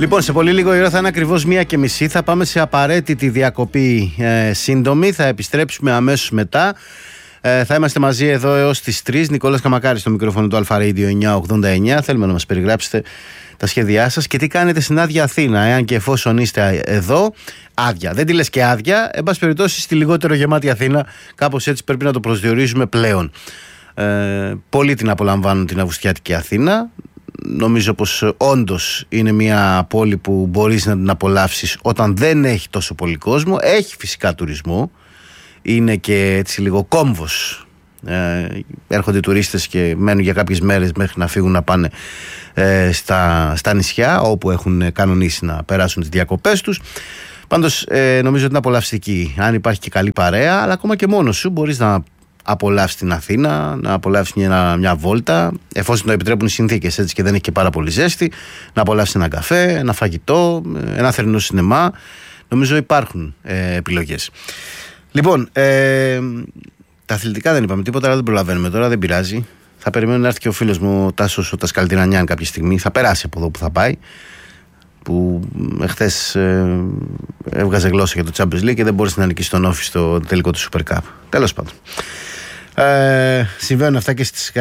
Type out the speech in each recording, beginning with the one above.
Λοιπόν, σε πολύ λίγο η ώρα θα είναι ακριβώς 1:30. Θα πάμε σε απαραίτητη διακοπή σύντομη. Θα επιστρέψουμε αμέσως μετά. Θα είμαστε μαζί εδώ έως τις 3. Νικόλας Καμακάρης στο μικρόφωνο του Αλφα Radio 989. Θέλουμε να μας περιγράψετε τα σχέδιά σας και τι κάνετε στην άδεια Αθήνα, εάν και εφόσον είστε εδώ. Άδεια. Δεν τη λες και άδεια. Εν πάση περιπτώσει, στη λιγότερο γεμάτη Αθήνα, κάπως έτσι πρέπει να το προσδιορίζουμε πλέον. Πολλοί την απολαμβάνουν την αυγουστιάτικη Αθήνα. Νομίζω πως όντως είναι μια πόλη που μπορείς να την απολαύσεις όταν δεν έχει τόσο πολύ κόσμο. Έχει φυσικά τουρισμό. Είναι και έτσι λίγο κόμβος. Έρχονται οι τουρίστες και μένουν για κάποιες μέρες μέχρι να φύγουν να πάνε στα νησιά όπου έχουν κανονίσει να περάσουν τις διακοπές τους. Πάντως νομίζω ότι είναι απολαυστική. Αν υπάρχει και καλή παρέα, αλλά ακόμα και μόνος σου μπορείς να απολαύσεις την Αθήνα, να απολαύσεις μια βόλτα, εφόσον το επιτρέπουν οι συνθήκες, έτσι, και δεν έχει και πάρα πολύ ζέστη, να απολαύσεις ένα καφέ, ένα φαγητό, ένα θερινό σινεμά. Νομίζω υπάρχουν επιλογές. Λοιπόν, τα αθλητικά δεν είπαμε τίποτα, αλλά δεν προλαβαίνουμε τώρα, δεν πειράζει. Θα περιμένω να έρθει και ο φίλος μου ο Τάσος ο Τασκαλτινανιάν κάποια στιγμή. Θα περάσει από εδώ που θα πάει. Που εχθές έβγαζε γλώσσα για το Champions League και δεν μπόρεσε να νικήσει τον Όφη στο τελικό του Super Cup. Τέλος πάντων. Συμβαίνουν αυτά και στις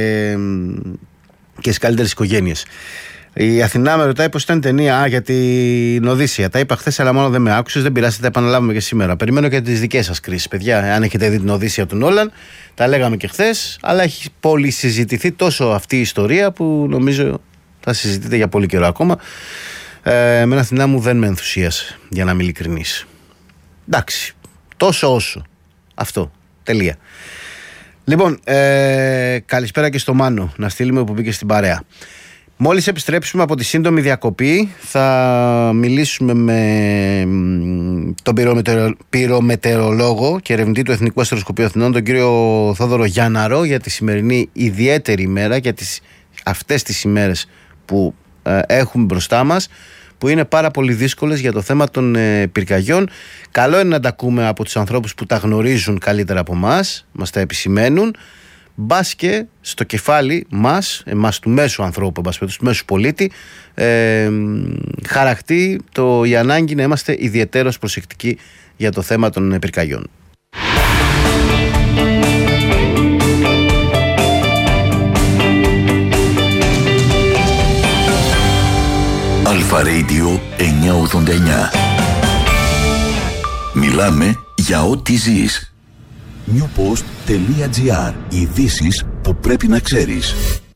καλύτερες οικογένειες. Η Αθηνά με ρωτάει πως ήταν ταινία για την Οδύσσεια. Τα είπα χθες, αλλά μόνο δεν με άκουσες. Δεν πειράζει, θα τα επαναλάβουμε και σήμερα. Περιμένω και τις δικές σας κρίσεις, παιδιά. Αν έχετε δει την Οδύσσεια του Νόλαν, τα λέγαμε και χθες, αλλά έχει πολύ συζητηθεί τόσο αυτή η ιστορία που νομίζω θα συζητείτε για πολύ καιρό ακόμα. Εμένα Αθηνά μου δεν με ενθουσίασε, για να είμαι ειλικρινής. Εντάξει, τόσο όσο. Αυτό, τελεία. Λοιπόν, καλησπέρα και στο Μάνο, να στείλουμε που μπήκε στην παρέα. Μόλις επιστρέψουμε από τη σύντομη διακοπή θα μιλήσουμε με τον πυρομετεωρολόγο και ερευνητή του Εθνικού Αστροσκοπείου Αθηνών, τον κύριο Θόδωρο Γιάνναρο, για τη σημερινή ιδιαίτερη ημέρα, για αυτές τις ημέρες που έχουμε μπροστά μας, που είναι πάρα πολύ δύσκολες για το θέμα των πυρκαγιών. Καλό είναι να τα ακούμε από τους ανθρώπους που τα γνωρίζουν καλύτερα από μας τα επισημαίνουν. Μπας και στο κεφάλι εμάς του μέσου ανθρώπου, του μέσου πολίτη, χαρακτεί η ανάγκη να είμαστε ιδιαιτέρως προσεκτικοί για το θέμα των πυρκαγιών. Αλφα Radio 989. Μιλάμε για ό,τι ζεις. Newpost.gr. Ειδήσεις που πρέπει να ξέρεις.